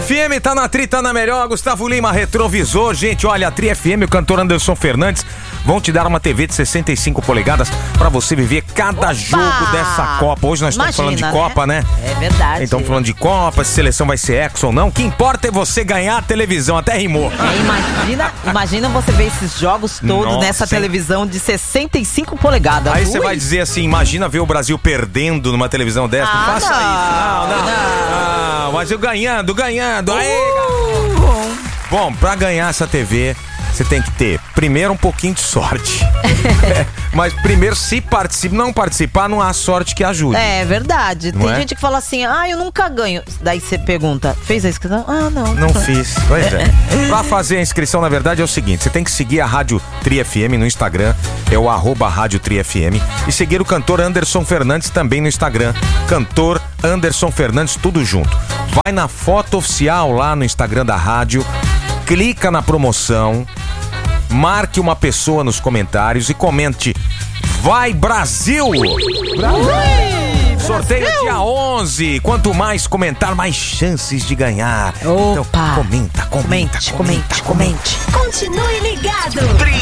FM, tá na Tri, tá na melhor. Gustavo Lima, retrovisor. Gente, olha, a Tri FM, o cantor Anderson Fernandes vão te dar uma TV de 65 polegadas pra você viver cada jogo dessa Copa. Hoje nós estamos falando de Copa, né? É verdade. Estamos falando de Copa, se a seleção vai ser ex ou não. O que importa é você ganhar a televisão. Até rimou. Imagina você ver esses jogos todos nessa televisão de 65 polegadas. Aí você vai dizer assim, imagina ver o Brasil perdendo numa televisão dessa. Não faça isso. Não, mas eu ganhando. Aí, bom, pra ganhar essa TV, você tem que ter, primeiro, um pouquinho de sorte. Mas primeiro, se não participar, não há sorte que ajude. É verdade. Tem gente que fala assim, eu nunca ganho. Daí você pergunta, fez a inscrição? Não. Não fiz. Pois é. Pra fazer a inscrição, na verdade, é o seguinte, você tem que seguir a Rádio Tri FM no Instagram, é o @Rádio Tri FM, e seguir o cantor Anderson Fernandes também no Instagram, cantor Anderson Fernandes, tudo junto. Vai na foto oficial lá no Instagram da rádio, clica na promoção, marque uma pessoa nos comentários e comente: vai Brasil! Sorteio dia 11. Quanto mais comentar, mais chances de ganhar. Opa. Então comenta. Comente. Continue ligado.